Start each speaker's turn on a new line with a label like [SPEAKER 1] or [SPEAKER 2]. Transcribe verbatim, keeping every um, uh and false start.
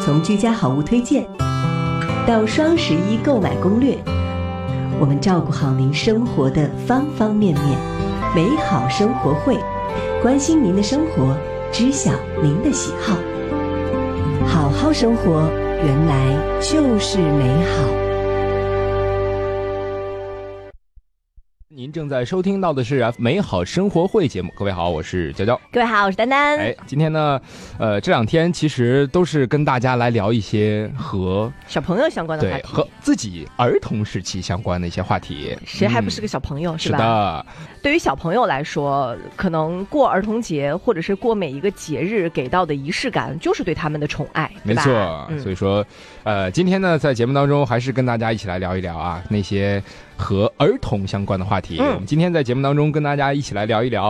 [SPEAKER 1] 从居家好物推荐到双十一购买攻略，我们照顾好您生活的方方面面。美好生活会，关心您的生活，知晓您的喜好。好好生活，原来就是美好。
[SPEAKER 2] 您正在收听到的是美好生活会节目，各位好，我是娇娇。
[SPEAKER 3] 各位好，我是丹丹。
[SPEAKER 2] 哎，今天呢，呃，这两天其实都是跟大家来聊一些和
[SPEAKER 3] 小朋友相关的话题，
[SPEAKER 2] 对，和自己儿童时期相关的一些话题。
[SPEAKER 3] 谁还不是个小朋友，
[SPEAKER 2] 嗯、
[SPEAKER 3] 是吧？
[SPEAKER 2] 是的。
[SPEAKER 3] 对于小朋友来说，可能过儿童节或者是过每一个节日给到的仪式感，就是对他们的宠爱，
[SPEAKER 2] 没错、嗯。所以说，呃，今天呢，在节目当中还是跟大家一起来聊一聊啊，那些和儿童相关的话题。嗯、我们今天在节目当中跟大家一起来聊一聊。